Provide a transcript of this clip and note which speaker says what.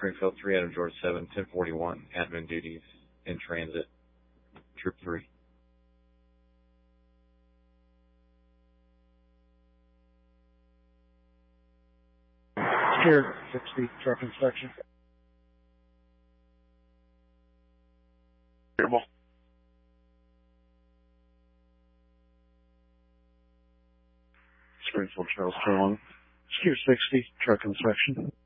Speaker 1: Springfield 3, Adam George 7, 1041, admin duties in transit, Troop 3.
Speaker 2: Here, 60, truck inspection.
Speaker 3: Terrible.
Speaker 2: Springfield Charles 21. Skier 60, truck inspection.